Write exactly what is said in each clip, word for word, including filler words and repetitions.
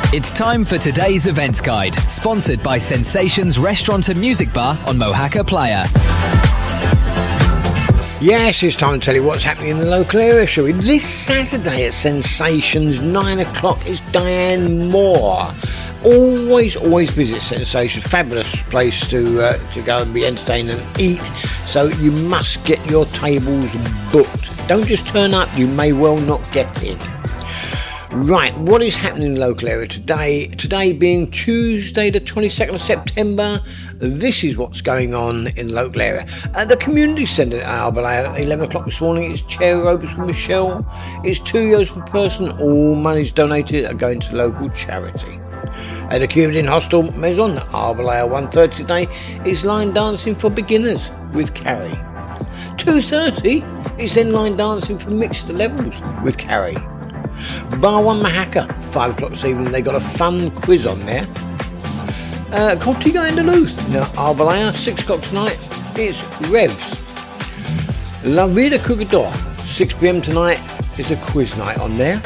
It's time for today's events guide, sponsored by Sensations Restaurant and Music Bar on Mohaca Playa. Yes, it's time to tell you what's happening in the local area, shall we? This Saturday at Sensations, nine o'clock, is Diane Moore. Always, always visit Sensations. Fabulous place to uh, to go and be entertained and eat. So you must get your tables booked. Don't just turn up, you may well not get in. Right, what is happening in the local area today? Today being Tuesday the twenty-second of September, this is what's going on in the local area. At the community centre at Arbala at eleven o'clock this morning, it's chair opens with Michelle. It's two euros per person. All monies donated are going to local charity. At the Cuban Hostel Maison at Arbala at one thirty today, it's line dancing for beginners with Carrie. two thirty is then line dancing for mixed levels with Carrie. Bar One Mohaca, five o'clock this evening, they got a fun quiz on there. Uh, Contigo and Duluth, now Arbalea, six o'clock tonight, it's Revs. La Vida Cugador, six p.m. tonight, is a quiz night on there.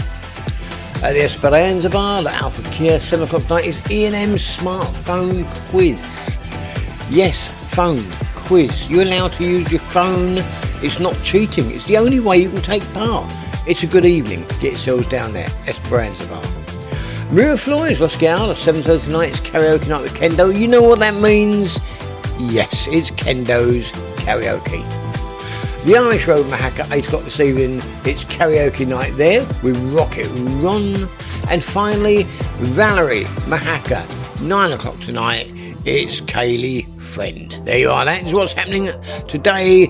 At the Esperanza Bar, the Alpha Kia, seven o'clock tonight, is E and M Smartphone Quiz. Yes, phone quiz. You're allowed to use your phone. It's not cheating. It's the only way you can take part. It's a good evening. Get yourselves down there. Esperanza Bar. Miraflores, Los Galas, seven thirty tonight. It's karaoke night with Kendo. You know what that means? Yes, it's Kendo's karaoke. The Irish Road, Mohaca, eight o'clock this evening. It's karaoke night there with Rocket Ron. And finally, Valerie, Mohaca, nine o'clock tonight. It's Kaylee Friend. There you are. That is what's happening today.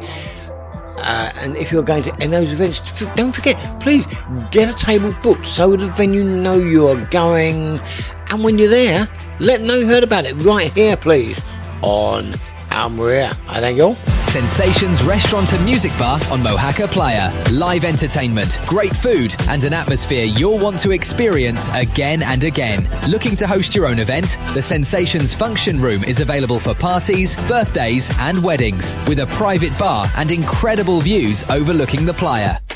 Uh, and if you're going to any of those events, don't forget, please get a table booked so the venue know you're going. And when you're there, let them know you heard about it right here, please, on Almeria. I thank you all. Sensations Restaurant and Music Bar on Mohaca Playa. Live entertainment, great food, and an atmosphere you'll want to experience again and again. Looking to host your own event? The Sensations Function Room is available for parties, birthdays, and weddings, with a private bar and incredible views overlooking the playa.